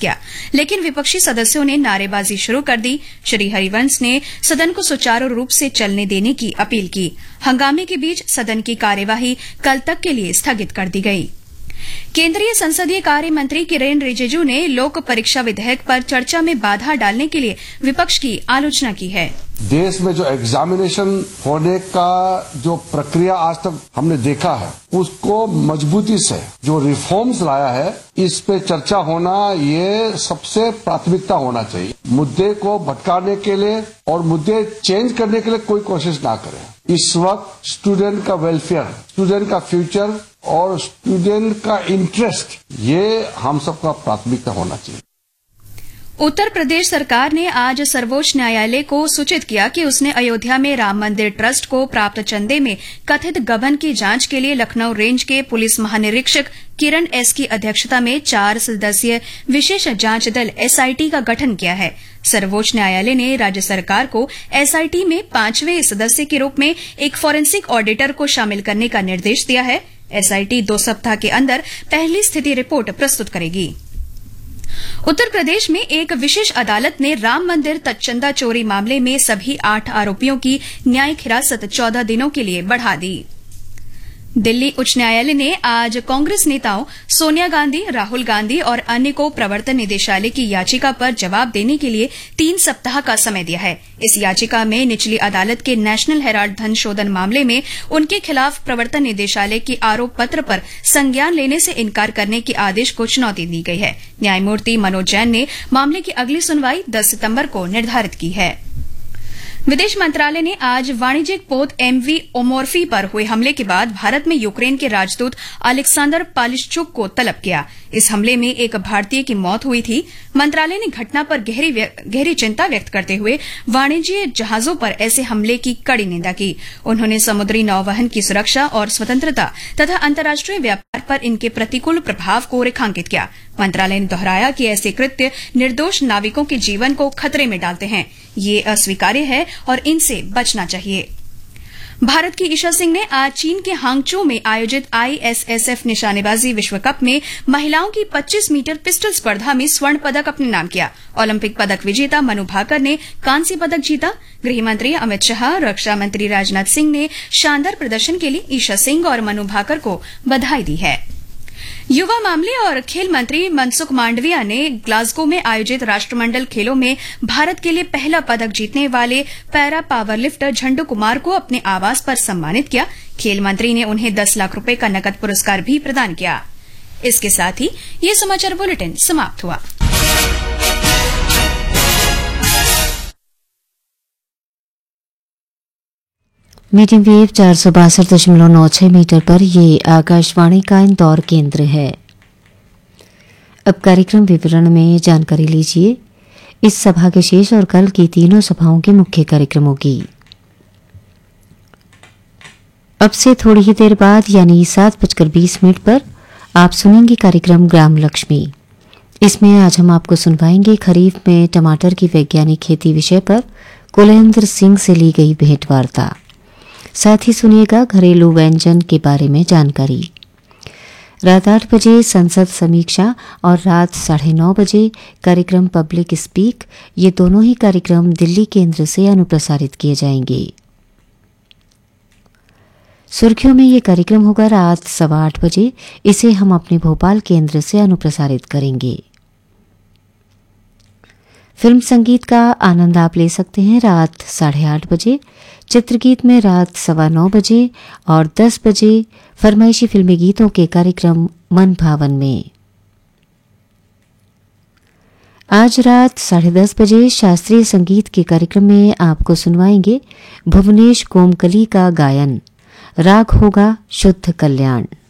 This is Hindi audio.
किया, लेकिन विपक्षी सदस्यों ने नारेबाजी शुरू कर दी। श्री हरिवंश ने सदन को सुचारू रूप से चलने देने की अपील की। हंगामे के बीच सदन की कार्यवाही कल तक के लिए स्थगित कर दी गई। केंद्रीय संसदीय कार्य मंत्री किरेन रिजिजू ने लोक परीक्षा विधेयक पर चर्चा में बाधा डालने के लिए विपक्ष की आलोचना की है। देश में जो एग्जामिनेशन होने का जो प्रक्रिया आज तक हमने देखा है, उसको मजबूती से जो रिफॉर्म्स लाया है, इस पे चर्चा होना ये सबसे प्राथमिकता होना चाहिए। मुद्दे को भटकाने के लिए और मुद्दे चेंज करने के लिए कोई कोशिश ना करें। इस वक्त स्टूडेंट का वेलफेयर, स्टूडेंट का फ्यूचर और स्टूडेंट का इंटरेस्ट, ये हम सबका प्राथमिकता होना चाहिए। उत्तर प्रदेश सरकार ने आज सर्वोच्च न्यायालय को सूचित किया कि उसने अयोध्या में राम मंदिर ट्रस्ट को प्राप्त चंदे में कथित गबन की जांच के लिए लखनऊ रेंज के पुलिस महानिरीक्षक किरण एस की अध्यक्षता में 4 सदस्यीय विशेष जांच दल एसआईटी का गठन किया है। सर्वोच्च न्यायालय ने राज्य सरकार को एसआईटी में 5वें सदस्य के रूप में एक फॉरेंसिक ऑडिटर को शामिल करने का निर्देश दिया है। एसआईटी 2 सप्ताह के अंदर पहली स्थिति रिपोर्ट प्रस्तुत करेगी। उत्तर प्रदेश में एक विशेष अदालत ने राम मंदिर तत्चंदा चोरी मामले में सभी 8 आरोपियों की न्यायिक हिरासत 14 दिनों के लिए बढ़ा दी। दिल्ली उच्च न्यायालय ने आज कांग्रेस नेताओं सोनिया गांधी, राहुल गांधी और अन्य को प्रवर्तन निदेशालय की याचिका पर जवाब देने के लिए 3 सप्ताह का समय दिया है। इस याचिका में निचली अदालत के नेशनल हेराल्ड धन शोधन मामले में उनके खिलाफ प्रवर्तन निदेशालय के आरोप पत्र पर संज्ञान लेने से इनकार करने के आदेश को चुनौती दी गई है। न्यायमूर्ति मनोज जैन ने मामले की अगली सुनवाई 10 सितंबर को निर्धारित की है। विदेश मंत्रालय ने आज वाणिज्यिक पोत एमवी ओमोर्फी पर हुए हमले के बाद भारत में यूक्रेन के राजदूत अलेक्सांडर पालिश्चुक को तलब किया। इस हमले में एक भारतीय की मौत हुई थी। मंत्रालय ने घटना पर गहरी चिंता व्यक्त करते हुए वाणिज्य जहाजों पर ऐसे हमले की कड़ी निंदा की। उन्होंने समुद्री नौवहन की सुरक्षा और स्वतंत्रता तथा अंतर्राष्ट्रीय व्यापार पर इनके प्रतिकूल प्रभाव को रेखांकित किया। मंत्रालय ने दोहराया कि ऐसे कृत्य निर्दोष नाविकों के जीवन को खतरे में डालते हैं। ये अस्वीकार्य है और इनसे बचना चाहिए। भारत की ईशा सिंह ने आज चीन के हांगचो में आयोजित आईएसएसएफ निशानेबाजी विश्व कप में महिलाओं की 25 मीटर पिस्टल स्पर्धा में स्वर्ण पदक अपने नाम किया। ओलंपिक पदक विजेता मनु भाकर ने कांस्य पदक जीता। गृहमंत्री अमित शाह, रक्षा मंत्री राजनाथ सिंह ने शानदार प्रदर्शन के लिए ईशा सिंह और मनु भाकर को बधाई दी है। युवा मामले और खेल मंत्री मनसुख मांडविया ने ग्लासगो में आयोजित राष्ट्रमंडल खेलों में भारत के लिए पहला पदक जीतने वाले पैरा पावरलिफ्टर झंडू कुमार को अपने आवास पर सम्मानित किया। खेल मंत्री ने उन्हें 10 लाख रुपए का नकद पुरस्कार भी प्रदान किया। इसके साथ ही ये समाचार बुलेटिन समाप्त हुआ। मीडियम वेव 462.96 मीटर पर ये आकाशवाणी का इंदौर केंद्र है। अब कार्यक्रम विवरण में जानकारी लीजिए इस सभा के शेष और कल की तीनों सभाओं के मुख्य कार्यक्रमों की। अब से थोड़ी ही देर बाद यानी 7:20 पर आप सुनेंगे कार्यक्रम ग्राम लक्ष्मी। इसमें आज हम आपको सुनवाएंगे खरीफ में टमाटर की वैज्ञानिक खेती विषय पर कुलेंद्र सिंह से ली गई भेंटवार्ता। साथ ही सुनिएगा घरेलू व्यंजन के बारे में जानकारी। रात 8 बजे संसद समीक्षा और रात 9:30 बजे कार्यक्रम पब्लिक स्पीक, ये दोनों ही कार्यक्रम दिल्ली केंद्र से अनुप्रसारित किए जाएंगे। सुर्खियों में ये कार्यक्रम होगा रात 8:15 बजे। इसे हम अपने भोपाल केंद्र से अनुप्रसारित करेंगे। फिल्म संगीत का आनंद आप ले सकते हैं रात 8:30 बजे, चित्रगीत में रात 9:15 बजे और 10 बजे फरमाइशी फिल्मी गीतों के कार्यक्रम मन भावन में। आज रात 10:30 बजे शास्त्रीय संगीत के कार्यक्रम में आपको सुनवाएंगे भुवनेश कोमकली का गायन। राग होगा शुद्ध कल्याण।